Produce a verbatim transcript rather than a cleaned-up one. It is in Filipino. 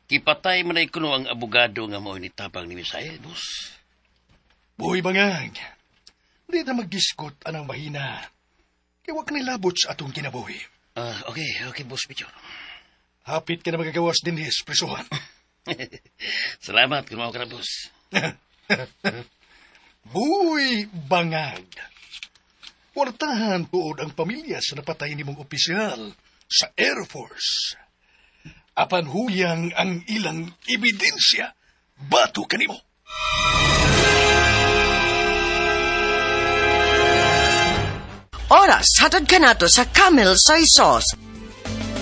Kipatay man ay kuno ang abogado nga mo ni Tabang ni Misael, boss. Boy bangang, di na magdiskot anang mahina. Kaya wag nilabot sa atong kinabuhi. Ah, okay, okay, boss Pichor. Hapit ka na magagawas din his presuhan. Salamat, kumaw ka na, boss. Boy bangag. Kwartahan tuod ang pamilya sa napatay ni mong opisyal sa Air Force. Apan huyang ang ilang ebidensya, bato kanimo. Oras, hatod ka na to sa Camel Soy Sauce.